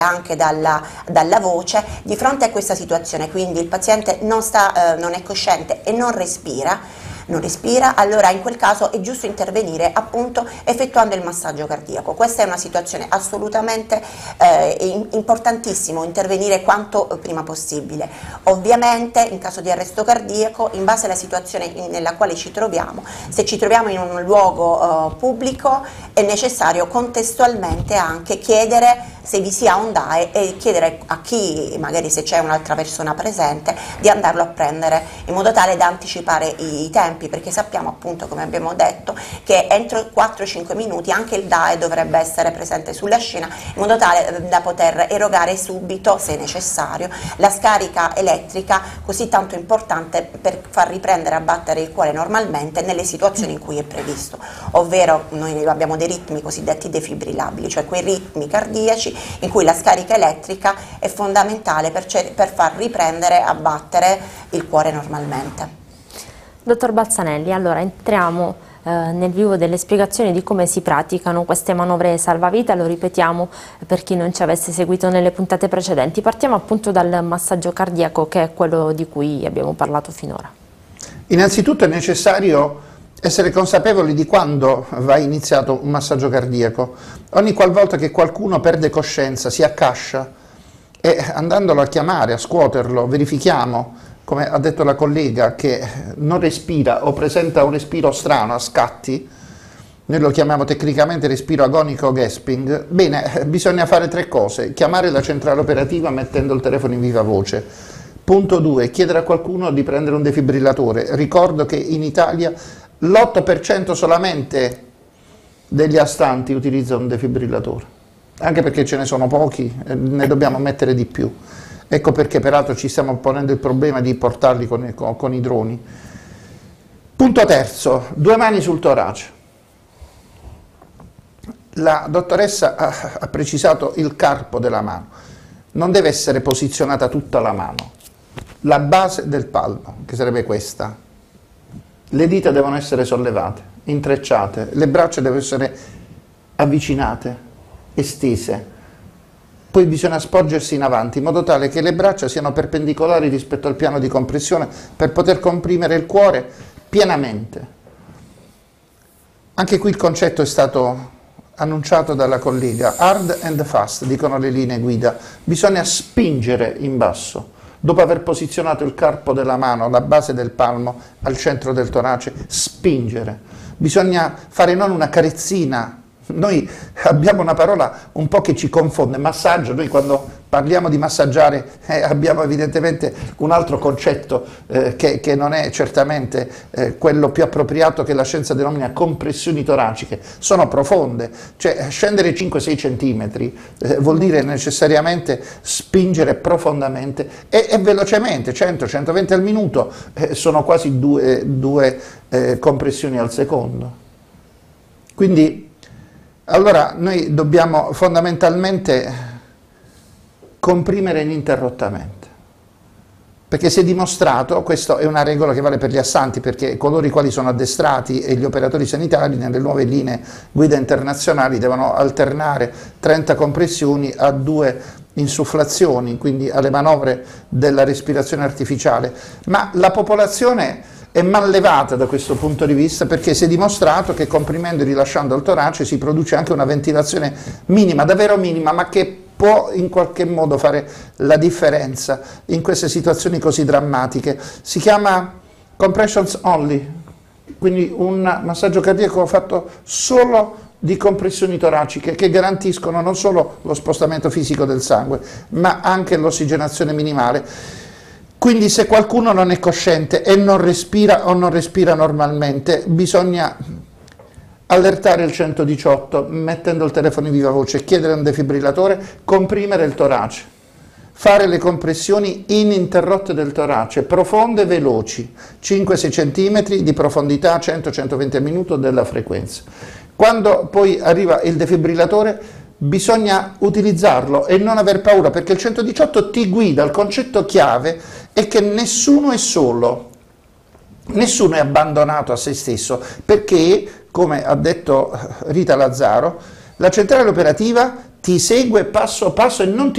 anche dalla voce, di fronte a questa situazione, quindi il paziente non è cosciente e non respira, allora in quel caso è giusto intervenire appunto effettuando il massaggio cardiaco. Questa è una situazione assolutamente importantissimo, intervenire quanto prima possibile. Ovviamente in caso di arresto cardiaco, in base alla situazione nella quale ci troviamo, se ci troviamo in un luogo pubblico è necessario contestualmente anche chiedere se vi sia un DAE e chiedere a chi, magari se c'è un'altra persona presente, di andarlo a prendere in modo tale da anticipare i tempi, perché sappiamo appunto, come abbiamo detto, che entro 4-5 minuti anche il DAE dovrebbe essere presente sulla scena in modo tale da poter erogare subito, se necessario, la scarica elettrica così tanto importante per far riprendere a battere il cuore normalmente nelle situazioni in cui è previsto, ovvero noi abbiamo dei ritmi cosiddetti defibrillabili, cioè quei ritmi cardiaci in cui la scarica elettrica è fondamentale per far riprendere a battere il cuore normalmente. Dottor Balzanelli, allora entriamo nel vivo delle spiegazioni di come si praticano queste manovre salvavita, lo ripetiamo per chi non ci avesse seguito nelle puntate precedenti. Partiamo appunto dal massaggio cardiaco, che è quello di cui abbiamo parlato finora. Innanzitutto è necessario essere consapevoli di quando va iniziato un massaggio cardiaco. Ogni qualvolta che qualcuno perde coscienza, si accascia, e andandolo a chiamare, a scuoterlo, verifichiamo, come ha detto la collega, che non respira o presenta un respiro strano, a scatti, noi lo chiamiamo tecnicamente respiro agonico o gasping, bene, bisogna fare 3 cose: chiamare la centrale operativa mettendo il telefono in viva voce. Punto 2, chiedere a qualcuno di prendere un defibrillatore. Ricordo che in Italia l'8% solamente degli astanti utilizza un defibrillatore, anche perché ce ne sono pochi, ne dobbiamo mettere di più. Ecco perché peraltro ci stiamo ponendo il problema di portarli con i droni. Punto terzo, 2 mani sul torace. La dottoressa ha precisato il carpo della mano, non deve essere posizionata tutta la mano, la base del palmo, che sarebbe questa. Le dita devono essere sollevate, intrecciate, le braccia devono essere avvicinate, estese. Poi bisogna sporgersi in avanti in modo tale che le braccia siano perpendicolari rispetto al piano di compressione per poter comprimere il cuore pienamente. Anche qui il concetto è stato annunciato dalla collega, hard and fast, dicono le linee guida, bisogna spingere in basso. Dopo aver posizionato il carpo della mano, la base del palmo al centro del torace, spingere. Bisogna fare non una carezzina. Noi abbiamo una parola un po' che ci confonde, massaggio. Noi quando parliamo di massaggiare abbiamo evidentemente un altro concetto che non è certamente quello più appropriato, che la scienza denomina compressioni toraciche. Sono profonde, cioè scendere 5-6 centimetri vuol dire necessariamente spingere profondamente e velocemente, 100-120 al minuto, sono quasi due compressioni al secondo. Quindi allora noi dobbiamo fondamentalmente comprimere ininterrottamente, perché si è dimostrato, questa è una regola che vale per gli assanti, perché coloro i quali sono addestrati e gli operatori sanitari nelle nuove linee guida internazionali devono alternare 30 compressioni a 2 insufflazioni, quindi alle manovre della respirazione artificiale, ma la popolazione è mallevata da questo punto di vista, perché si è dimostrato che comprimendo e rilasciando il torace si produce anche una ventilazione minima, davvero minima, ma che può in qualche modo fare la differenza in queste situazioni così drammatiche. Si chiama compressions only, quindi un massaggio cardiaco fatto solo di compressioni toraciche che garantiscono non solo lo spostamento fisico del sangue, ma anche l'ossigenazione minimale. Quindi se qualcuno non è cosciente e non respira o non respira normalmente, bisogna allertare il 118 mettendo il telefono in viva voce, chiedere un defibrillatore, comprimere il torace, fare le compressioni ininterrotte del torace, profonde e veloci, 5-6 cm di profondità, 100-120 al minuto della frequenza. Quando poi arriva il defibrillatore bisogna utilizzarlo e non aver paura, perché il 118 ti guida. Il concetto chiave è che nessuno è solo, nessuno è abbandonato a se stesso, perché, come ha detto Rita Lazzaro, la centrale operativa ti segue passo passo e non ti